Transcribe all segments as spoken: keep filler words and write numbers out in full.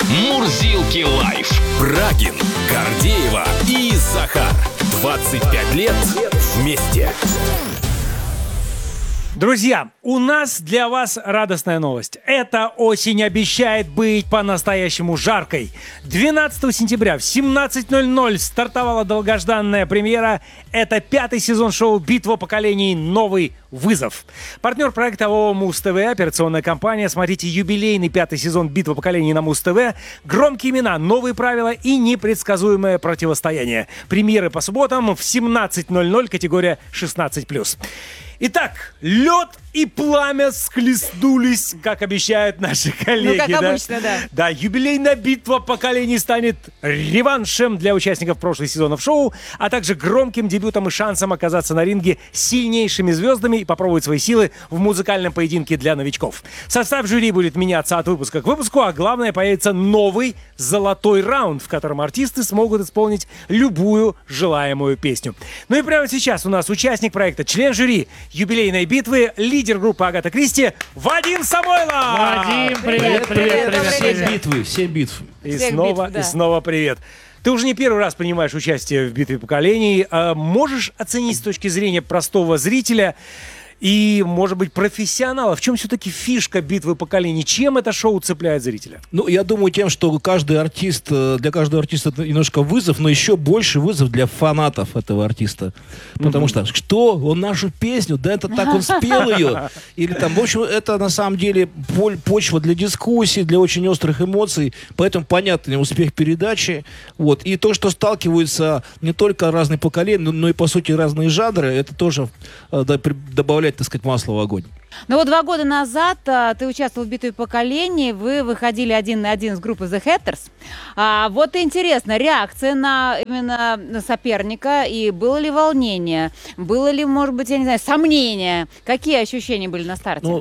Мурзилки лайф. Брагин, Гордеева и Захар. двадцать пять лет вместе. Друзья, у нас для вас радостная новость. Эта осень обещает быть по-настоящему жаркой. двенадцатого сентября в семнадцать ноль ноль стартовала долгожданная премьера. Это пятый сезон шоу «Битва поколений. Новый вызов». Партнер проекта ООО Муз-ТВ, операционная компания. Смотрите юбилейный пятый сезон «Битва поколений» на Муз-ТВ. Громкие имена, новые правила и непредсказуемое противостояние. Премьеры по субботам в семнадцать ноль ноль, категория шестнадцать плюс. Итак, лед и пламя схлестнулись, как обещают наши коллеги. Ну, как да? обычно, да. Да, юбилейная битва поколений станет реваншем для участников прошлых сезонов шоу, а также громким дебютом и шансом оказаться на ринге сильнейшими звездами и попробовать свои силы в музыкальном поединке для новичков. Состав жюри будет меняться от выпуска к выпуску, а главное, появится новый золотой раунд, в котором артисты смогут исполнить любую желаемую песню. Ну и прямо сейчас у нас участник проекта, член жюри юбилейной битвы, лидер группы Агата Кристи Вадим Самойлов! Вадим, привет, привет, привет. привет. Все битвы, все битвы. И Всех снова, битв, да. и снова привет. Ты уже не первый раз принимаешь участие в «Битве поколений». А можешь оценить с точки зрения простого зрителя и, может быть, профессионала, в чем все-таки фишка «Битвы поколений»? Чем это шоу цепляет зрителя? Ну, я думаю, тем, что каждый артист, для каждого артиста это немножко вызов, но еще больше вызов для фанатов этого артиста. Потому mm-hmm. что, что, он нашу песню, да это так он спел ее. Или там, в общем, это на самом деле почва для дискуссий, для очень острых эмоций. Поэтому понятный успех передачи. Вот. И то, что сталкиваются не только разные поколения, но и, по сути, разные жанры, это тоже добавляет, так сказать, масло в огонь. Ну вот два года назад а, ты участвовал в «Битве поколений», вы выходили один на один с группой The Hatters. А, вот интересно, реакция на именно на соперника, и было ли волнение, было ли, может быть, я не знаю, сомнения? Какие ощущения были на старте? Ну,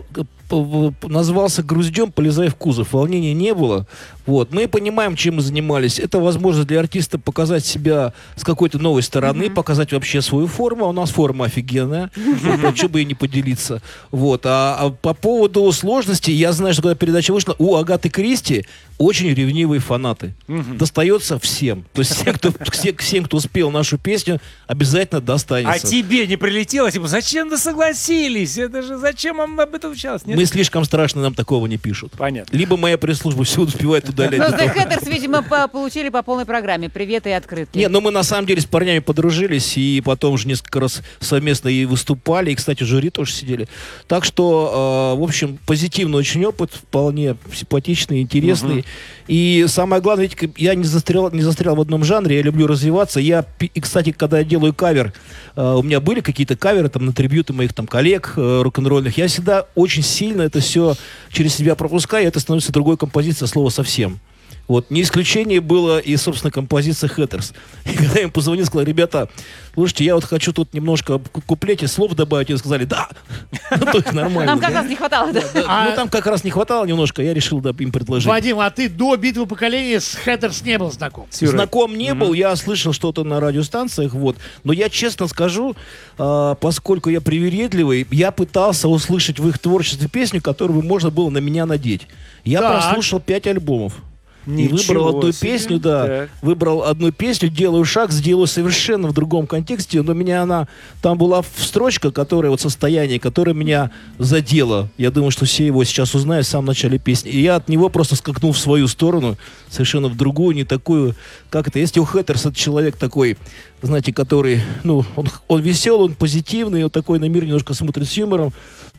назвался груздем, полезай в кузов. Волнения не было. Вот. Мы понимаем, чем мы занимались. Это возможность для артиста показать себя с какой-то новой стороны, mm-hmm. показать вообще свою форму. А у нас форма офигенная. Почему бы и не поделиться. Вот. А, а по поводу сложности, я знаю, что когда передача вышла, у Агаты Кристи очень ревнивые фанаты. Mm-hmm. Достается всем. То есть всем кто, все, всем, кто спел нашу песню, обязательно достанется. А тебе не прилетело? Типа, зачем вы согласились? Это же зачем вам об этом сейчас? Нет? Мы слишком страшно, нам такого не пишут. Понятно. Либо моя пресс-служба все успевает удалять. Ну, The Hatters, видимо, по- получили по полной программе. Привет и открытки. Не, ну мы на самом деле с парнями подружились, и потом уже несколько раз совместно и выступали, и, кстати, в жюри тоже сидели. Так что, э, в общем, позитивный очень опыт, вполне симпатичный, интересный. Угу. И самое главное, ведь я не застрял, не застрял в одном жанре, я люблю развиваться. Я, и, кстати, когда я делаю кавер, э, у меня были какие-то каверы там на трибьюты моих там коллег э, рок-н-ролльных, я всегда очень сильно это все через себя пропускаю, и это становится другой композицией слова совсем. Вот, не исключение было и, собственно, композиция Hatters. И когда я им позвонил, сказал: ребята, слушайте, я вот хочу тут немножко в куплете слов добавить, и сказали: да, ну то есть нормально. Нам как раз не хватало, да? Ну там как раз не хватало немножко, я решил им предложить. Вадим, а ты до «Битвы поколений» с Hatters не был знаком? Знаком не был, я слышал что-то на радиостанциях, вот. Но я честно скажу, поскольку я привередливый, я пытался услышать в их творчестве песню, которую можно было на меня надеть. Я прослушал пять альбомов. И выбрал одну себе. песню, да, так. выбрал одну песню, делаю шаг, сделаю совершенно в другом контексте, но меня она, там была строчка, которая, вот состояние, которое меня задело. Я думаю, что все его сейчас узнают в самом начале песни. И я от него просто скакнул в свою сторону, совершенно в другую, не такую, как это. Если у Hatters это человек такой, знаете, который, ну, он, он веселый, он позитивный, он такой на мир немножко смотрит с юмором,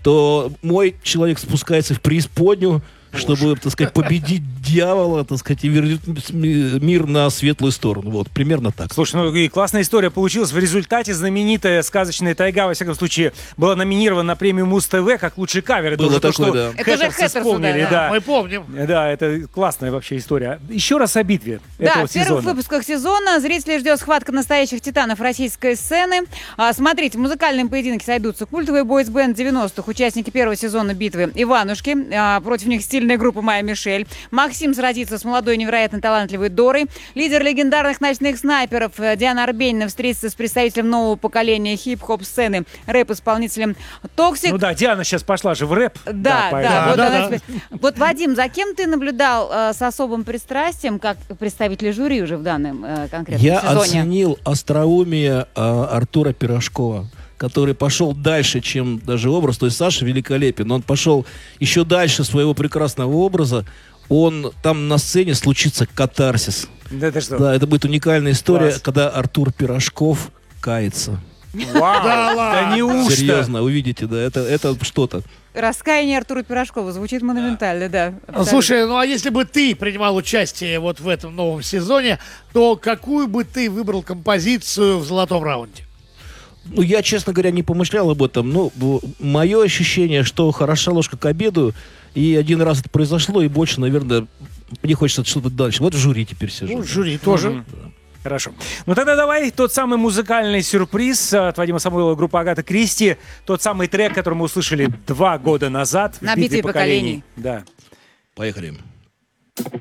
то мой человек спускается в преисподнюю, чтобы, так сказать, победить дьявола, так сказать, и вернуть мир на светлую сторону. Вот, примерно так. Слушай, ну и классная история получилась. В результате знаменитая сказочная тайга, во всяком случае, была номинирована на премию Муз-ТВ как лучший кавер. Это было то, такое, что да. Это же Hatters исполнили, да, да. Мы помним. Да, это классная вообще история. Еще раз о битве Да, этого в первых сезона. выпусках сезона зрителей ждет схватка настоящих титанов российской сцены. А, смотрите, в музыкальном поединке сойдутся культовый бойсбенд девяностых, участники первого сезона «Битвы» Иванушки. А, против них Стиль сильная группа Майя Мишель. Максим сразится с молодой невероятно талантливой Дорой. Лидер легендарных ночных снайперов Диана Арбенина встретится с представителем нового поколения хип-хоп-сцены, рэп-исполнителем Токсик. Ну да, Диана сейчас пошла же в рэп. Да, да. поэтому- Вот, Да, она да. теперь- вот, Вадим, за кем ты наблюдал э, с особым пристрастием, как представитель жюри уже в данном э, конкретном Я сезоне? оценил остроумие а, Артура Пирожкова, который пошел дальше, чем даже образ. То есть Саша великолепен, но он пошел еще дальше своего прекрасного образа. Он там на сцене случится катарсис. Да ты что? Да, это будет уникальная история, Класс. когда Артур Пирожков кается. Вау! Да Да ладно. неужто? Серьезно, увидите, да, это, это что-то. Раскаяние Артура Пирожкова звучит монументально, да. абсолютно. Слушай, ну а если бы ты принимал участие вот в этом новом сезоне, то какую бы ты выбрал композицию в золотом раунде? Ну, я, честно говоря, не помышлял об этом. Ну, мое ощущение, что хороша ложка к обеду, и один раз это произошло, и больше, наверное, мне хочется что-то дальше. Вот в жюри теперь сижу. Ну, жюри тоже. Мгм. Хорошо. Ну тогда давай тот самый музыкальный сюрприз от Вадима Самойлова, группа Агата Кристи. Тот самый трек, который мы услышали два года назад в На «Битве «Битве поколений». Да. Поехали.